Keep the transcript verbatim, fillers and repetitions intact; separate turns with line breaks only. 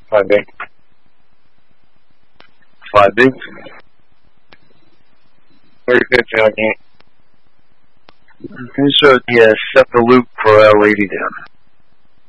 five B. five B. three fifty on you. Okay, so yeah, set the loop for L eighty down.